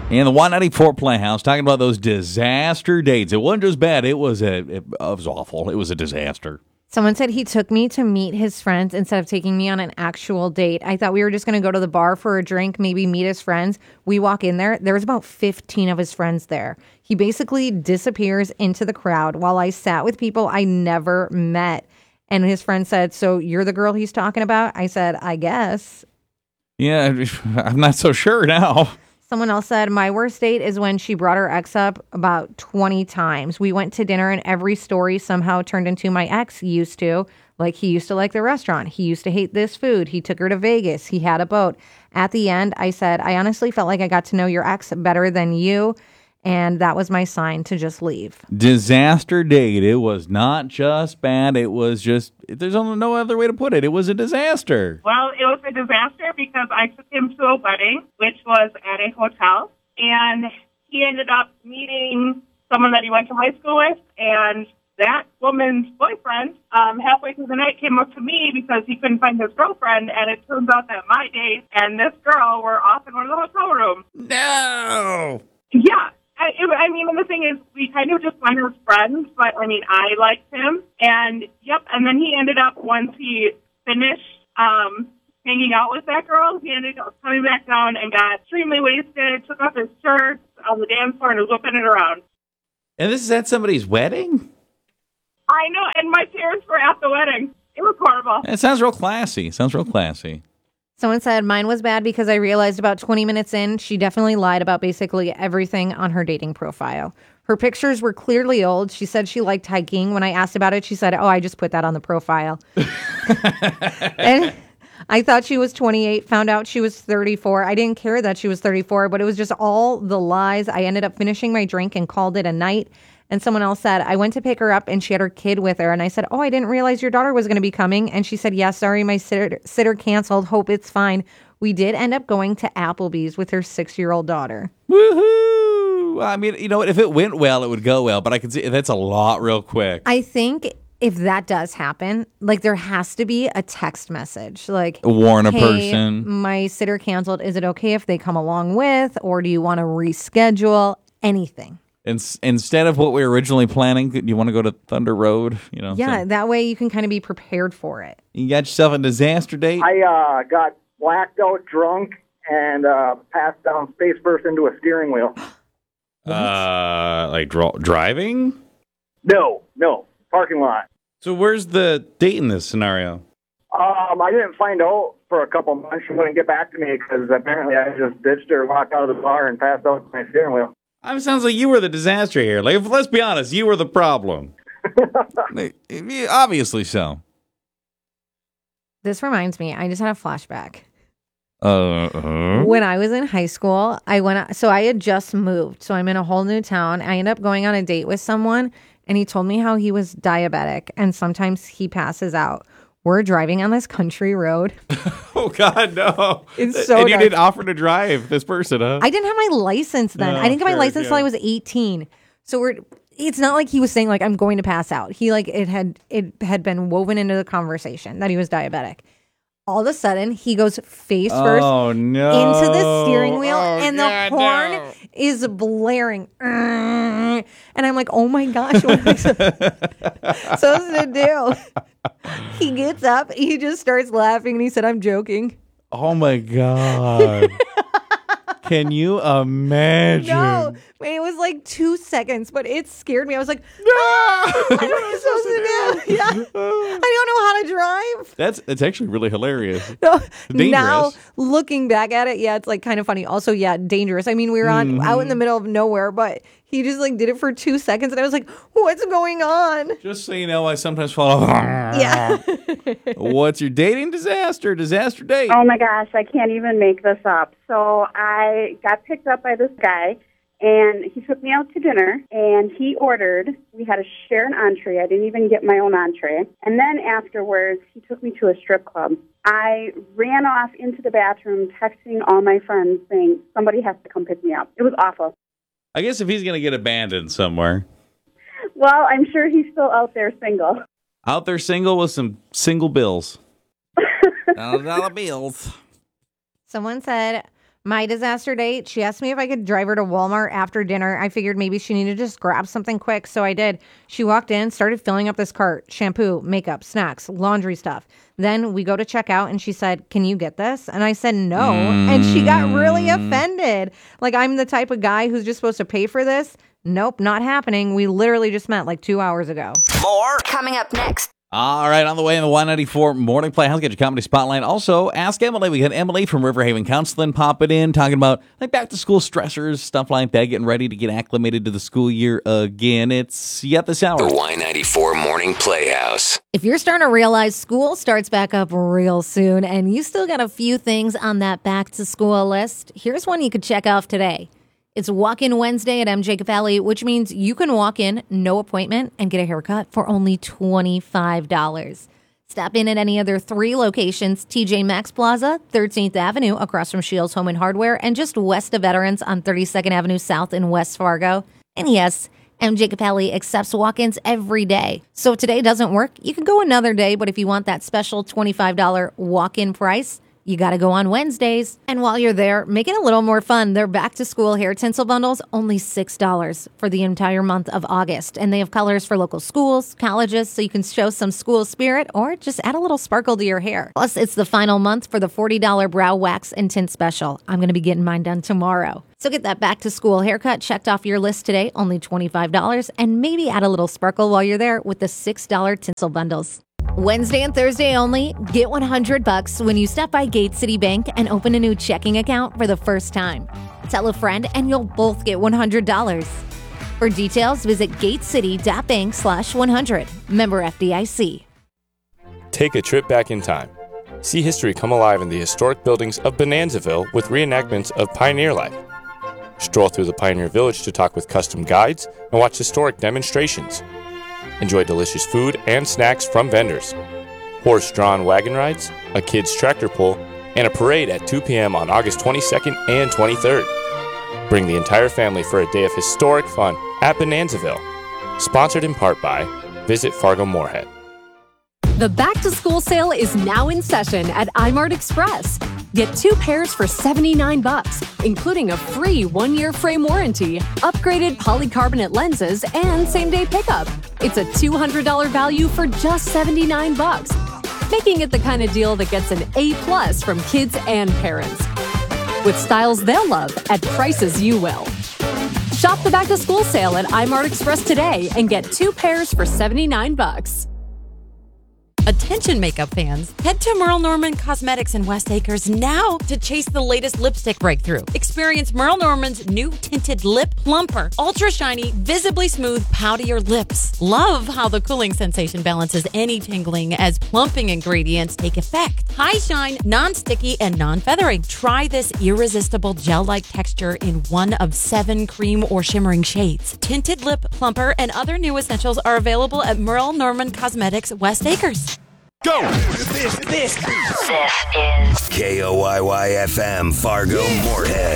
In the 194 Playhouse, talking about those disaster dates. It wasn't just bad. It was awful. It was a disaster. Someone said he took me to meet his friends instead of taking me on an actual date. I thought we were just going to go to the bar for a drink, maybe meet his friends. We walk in there. There's about 15 of his friends there. He basically disappears into the crowd while I sat with people I never met. And his friend said, "So you're the girl he's talking about?" I said, "I guess." Yeah, I'm not so sure now. Someone else said, "My worst date is when she brought her ex up about 20 times. We went to dinner and every story somehow turned into my ex used to. Like, he used to like the restaurant. He used to hate this food. He took her to Vegas. He had a boat." At the end, I said, "I honestly felt like I got to know your ex better than you. And that was my sign to just leave." Disaster date. It was not just bad. It was just, there's no other way to put it. It was a disaster. Well, it was a disaster because I took him to a wedding, which was at a hotel, and he ended up meeting someone that he went to high school with, and that woman's boyfriend, halfway through the night, came up to me because he couldn't find his girlfriend, and it turns out that my date and this girl were off in one of the hotel rooms. No! Yeah. I mean, and the thing is, we kind of just went as friends, but, I mean, I liked him, and, and then he ended up, once he finished hanging out with that girl, he ended up coming back down and got extremely wasted, took off his shirt on the dance floor, and was whipping it around. And this is at somebody's wedding? I know, and my parents were at the wedding. It was horrible. It sounds real classy. Someone said mine was bad because I realized about 20 minutes in, she definitely lied about basically everything on her dating profile. Her pictures were clearly old. She said she liked hiking. When I asked about it, she said, "Oh, I just put that on the profile." And I thought she was 28, found out she was 34. I didn't care that she was 34, but it was just all the lies. I ended up finishing my drink and called it a night. And someone else said, I went to pick her up and she had her kid with her. And I said, "Oh, I didn't realize your daughter was going to be coming." And she said, "Yeah, sorry, my sitter canceled. Hope it's fine." We did end up going to Applebee's with her 6-year-old daughter. Woohoo! I mean, you know what? If it went well, it would go well. But I can see that's a lot real quick. I think if that does happen, like, there has to be a text message. Like, warn a "Hey, person. my sitter canceled. Is it okay if they come along with? Or do you want to reschedule?" Anything. Instead of what we were originally planning, do you want to go to Thunder Road? Yeah, that way you can kind of be prepared for it. You got yourself a disaster date? I got blacked out drunk and passed down face first into a steering wheel. Like driving? No, parking lot. So where's the date in this scenario? I didn't find out for a couple months. She wouldn't get back to me because apparently I just ditched her, walked out of the bar, and passed out my steering wheel. It sounds like you were the disaster here. Like, let's be honest, you were the problem. Obviously so. This reminds me, I just had a flashback. Uh-huh. When I was in high school, I had just moved. So I'm in a whole new town. I ended up going on a date with someone, and he told me how he was diabetic, and sometimes he passes out. We're driving on this country road. Oh, God, no. It's so And you dark. didn't offer to drive this person, huh? I didn't have my license then. Oh, I didn't get my sure, license till yeah. I was 18. So it's not like he was saying, like, I'm going to pass out. He, like, it had been woven into the conversation that he was diabetic. All of a sudden, he goes face first into the steering wheel, and the horn is blaring. And I'm like, oh my gosh, what am I supposed to do? He gets up, he just starts laughing, and he said, "I'm joking." Oh, my God. Can you imagine? No, it was like 2 seconds, but it scared me. I was like, No! what am I supposed to do? Yeah. I don't know how to drive. That's actually really hilarious. No, Dangerous. now, looking back at it, yeah, it's like kind of funny. Also, yeah, dangerous. I mean, we were out in the middle of nowhere, but he just like did it for 2 seconds, and I was like, what's going on? Just so you know, I sometimes fall off. Yeah. What's your dating disaster date? Oh my gosh, I can't even make this up. So I got picked up by this guy, and he took me out to dinner, and he ordered, we had to share an entree. I didn't even get my own entree. And then afterwards, he took me to a strip club. I ran off into the bathroom, texting all my friends, saying, somebody has to come pick me up. It was awful. I guess if he's going to get abandoned somewhere. Well, I'm sure he's still out there single. Out there single with some single bills. $1 bills. Someone said, My disaster date, she asked me if I could drive her to Walmart after dinner. I figured maybe she needed to just grab something quick, so I did. She walked in, started filling up this cart, shampoo, makeup, snacks, laundry stuff. Then we go to check out, and she said, "Can you get this?" And I said, "No." And she got really offended. Like, I'm the type of guy who's just supposed to pay for this. Nope, not happening. We literally just met like 2 hours ago. More coming up next. All right, on the way in the 194 Morning Playhouse, get your comedy spotlight. Also, Ask Emily. We got Emily from Riverhaven Counseling popping in, talking about like back to school stressors, stuff like that, getting ready to get acclimated to the school year again. It's yet this hour. The Y94 Morning Playhouse. If you're starting to realize school starts back up real soon and you still got a few things on that back to school list, here's one you could check off today. It's Walk-In Wednesday at MJ Valley, which means you can walk in, no appointment, and get a haircut for only $25. Stop in at any of their 3 locations, TJ Maxx Plaza, 13th Avenue, across from Shields Home and Hardware, and just west of Veterans on 32nd Avenue South in West Fargo. And yes, MJ Capelli accepts walk-ins every day. So if today doesn't work, you can go another day, but if you want that special $25 walk-in price, you got to go on Wednesdays. And while you're there, make it a little more fun. Their back-to-school hair tinsel bundles, only $6 for the entire month of August. And they have colors for local schools, colleges, so you can show some school spirit or just add a little sparkle to your hair. Plus, it's the final month for the $40 brow wax and tint special. I'm going to be getting mine done tomorrow. So get that back-to-school haircut checked off your list today, only $25, and maybe add a little sparkle while you're there with the $6 tinsel bundles. Wednesday and Thursday only, get $100 when you stop by Gate City Bank and open a new checking account for the first time. Tell a friend and you'll both get $100. For details, visit gatecity.bank/100. Member FDIC. Take a trip back in time. See history come alive in the historic buildings of Bonanzaville with reenactments of pioneer life. Stroll through the Pioneer Village to talk with custom guides and watch historic demonstrations. Enjoy delicious food and snacks from vendors. Horse-drawn wagon rides, a kids' tractor pull, and a parade at 2 p.m. on August 22nd and 23rd. Bring the entire family for a day of historic fun at Bonanzaville. Sponsored in part by Visit Fargo Moorhead. The back-to-school sale is now in session at iMart Express. Get 2 pairs for $79, including a free 1-year frame warranty, upgraded polycarbonate lenses, and same-day pickup. It's a $200 value for just $79, making it the kind of deal that gets an A+ from kids and parents. With styles they'll love at prices you will. Shop the back-to-school sale at iMart Express today and get 2 pairs for $79. Attention makeup fans, head to Merle Norman Cosmetics in West Acres now to chase the latest lipstick breakthrough. Experience Merle Norman's new tinted lip plumper. Ultra shiny, visibly smooth, powder your lips. Love how the cooling sensation balances any tingling as plumping ingredients take effect. High shine, non-sticky, and non-feathering. Try this irresistible gel-like texture in one of 7 cream or shimmering shades. Tinted lip plumper and other new essentials are available at Merle Norman Cosmetics West Acres. Go! This is KOYY FM Fargo Moorhead.